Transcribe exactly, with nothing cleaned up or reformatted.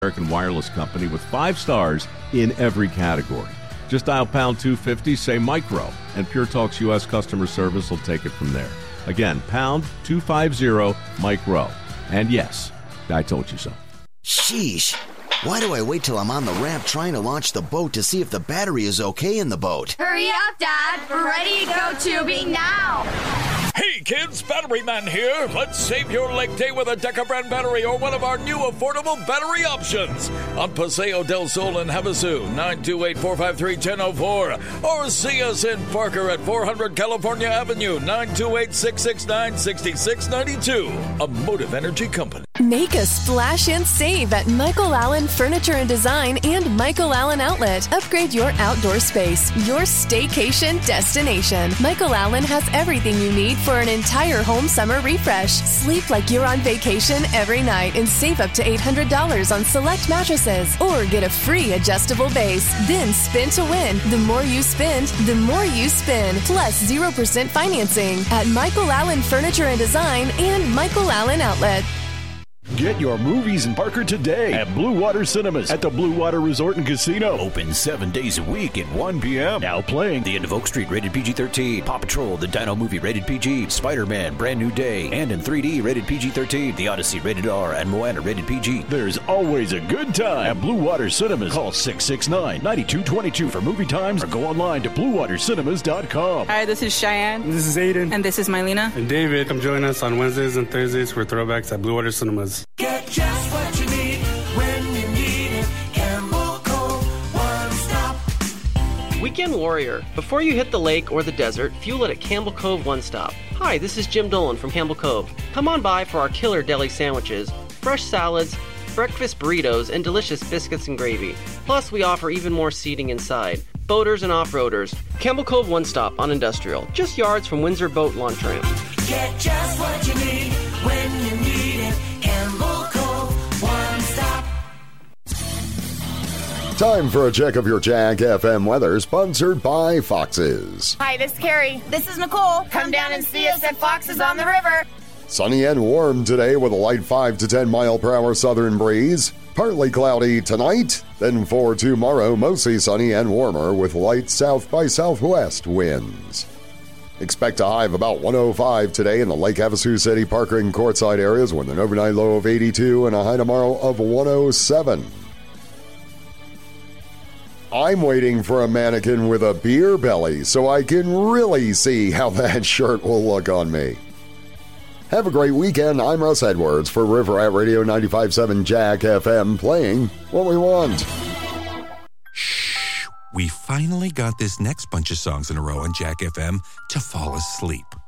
American Wireless Company with five stars in every category. Just dial pound two fifty, say micro, and Pure Talk's U S customer service will take it from there. Again, pound two fifty, micro. And yes, I told you so. Sheesh. Why do I wait till I'm on the ramp trying to launch the boat to see if the battery is okay in the boat? Hurry up, Dad. We're ready to go tubing now. Hey kids, Battery Man here. Let's save your lake day with a Deca brand battery or one of our new affordable battery options. On Paseo del Sol in Havasu, nine two eight, four five three, one zero zero four. Or see us in Parker at four hundred California Avenue, nine two eight, six six nine, six six nine two. A Motive Energy company. Make a splash and save at Michael Allen Furniture and Design and Michael Allen Outlet. Upgrade your outdoor space, your staycation destination. Michael Allen has everything you need for an entire home summer refresh. Sleep like you're on vacation every night and save up to eight hundred dollars on select mattresses. Or get a free adjustable base. Then spin to win. The more you spend, the more you spin. Plus zero percent financing at Michael Allen Furniture and Design and Michael Allen Outlet. Get your movies in Parker today at Blue Water Cinemas at the Blue Water Resort and Casino. Open seven days a week at one p.m. Now playing The End of Oak Street, rated P G thirteen. Paw Patrol, The Dino Movie, rated P G. Spider-Man, Brand New Day, and in three D, rated P G thirteen. The Odyssey, rated R, and Moana, rated P G. There's always a good time at Blue Water Cinemas. Call six six nine, nine two two two for movie times or go online to blue water cinemas dot com. Hi, this is Cheyenne. This is Aiden. And this is Mylena. And David. Come join us on Wednesdays and Thursdays for Throwbacks at Blue Water Cinemas. Get just what you need when you need it. Campbell Cove, one stop. Weekend Warrior. Before you hit the lake or the desert, fuel it at Campbell Cove One Stop. Hi, this is Jim Dolan from Campbell Cove. Come on by for our killer deli sandwiches, fresh salads, breakfast burritos, and delicious biscuits and gravy. Plus, we offer even more seating inside. Boaters and off-roaders. Campbell Cove One Stop on Industrial, just yards from Windsor Boat Launch Ramp. Get just what you need when you need it. Campbell Cove, one stop. Time for a check of your Jack F M weather, sponsored by Fox's. Hi, this is Carrie. This is Nicole. Come down and see us at Fox's on the river. Sunny and warm today with a light five to ten mile per hour southern breeze. Partly cloudy tonight, then for tomorrow, mostly sunny and warmer with light south by southwest winds. Expect a high of about one oh five today in the Lake Havasu City, Parker, and Quartzsite areas with an overnight low of eighty-two and a high tomorrow of one oh seven. I'm waiting for a mannequin with a beer belly so I can really see how that shirt will look on me. Have a great weekend. I'm Russ Edwards for River at Radio ninety-five point seven Jack F M, playing what we want. Shh. We finally got this next bunch of songs in a row on Jack F M to fall asleep.